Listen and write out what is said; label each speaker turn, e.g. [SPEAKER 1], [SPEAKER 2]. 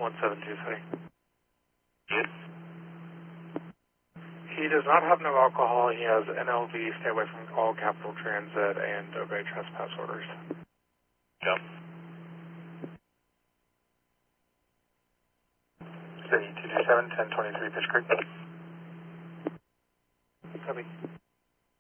[SPEAKER 1] 172, City.
[SPEAKER 2] Good.
[SPEAKER 1] He does not have no alcohol. He has NLV. Stay away from all Capital Transit and obey trespass orders.
[SPEAKER 2] Jump.
[SPEAKER 3] City 227, 1023 Fish Creek.
[SPEAKER 1] Copy.